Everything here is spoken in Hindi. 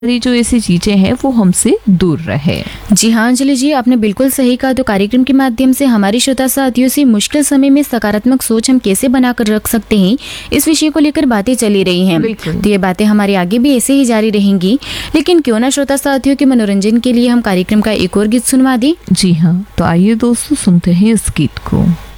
जो ऐसी चीजें हैं वो हमसे दूर रहे। जी हाँ अंजलि जी, आपने बिल्कुल सही कहा। तो कार्यक्रम के माध्यम से हमारे श्रोता साथियों से मुश्किल समय में सकारात्मक सोच हम कैसे बनाकर रख सकते हैं, इस विषय को लेकर बातें चली रही हैं। तो ये बातें हमारी आगे भी ऐसे ही जारी रहेंगी, लेकिन क्यों ना श्रोता साथियों के मनोरंजन के लिए हम कार्यक्रम का एक और गीत सुनवा दें। जी हाँ, तो आइए दोस्तों सुनते हैं इस गीत को।